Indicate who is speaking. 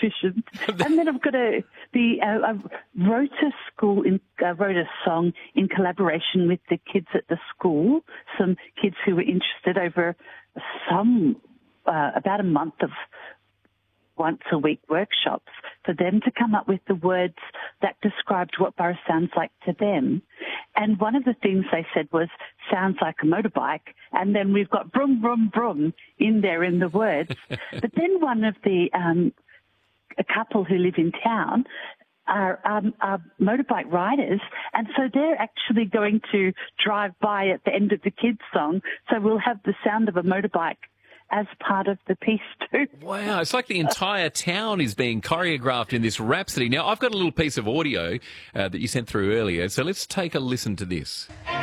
Speaker 1: efficient. And then I've got I wrote wrote a song in collaboration with the kids at the school, some kids who were interested over about a month of once-a-week workshops for them to come up with the words that described what Burra sounds like to them. And one of the things they said was, sounds like a motorbike, and then we've got brum, brum, brum in there in the words. But then one of a couple who live in town are motorbike riders, and so they're actually going to drive by at the end of the kids' song, so we'll have the sound of a motorbike as part of the piece too.
Speaker 2: Wow, it's like the entire town is being choreographed in this rhapsody. Now, I've got a little piece of audio that you sent through earlier, so let's take a listen to this.